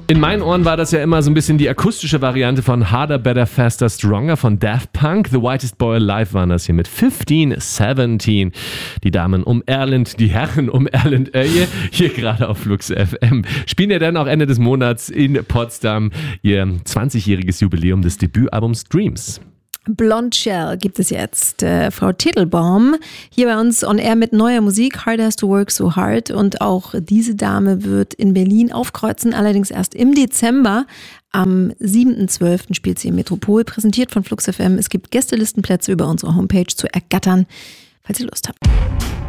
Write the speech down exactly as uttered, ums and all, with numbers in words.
In meinen Ohren war das ja immer so ein bisschen die akustische Variante von Harder, Better, Faster, Stronger von Daft Punk. The Whitest Boy Alive waren das hier mit fifteen seventeen. Die Damen um Erland, die Herren um Erland Öje, hier gerade auf Flux F M. Spielen ja dann auch Ende des Monats in Potsdam ihr zwanzigjähriges Jubiläum des Debütalbums Dreams. Blonde Shell gibt es jetzt. Äh, Frau Tittelbaum hier bei uns on air mit neuer Musik. Hard Has to Work So Hard. Und auch diese Dame wird in Berlin aufkreuzen, allerdings erst im Dezember. Am siebten zwölften spielt sie im Metropol, präsentiert von Flux F M. Es gibt Gästelistenplätze über unsere Homepage zu ergattern, falls ihr Lust habt.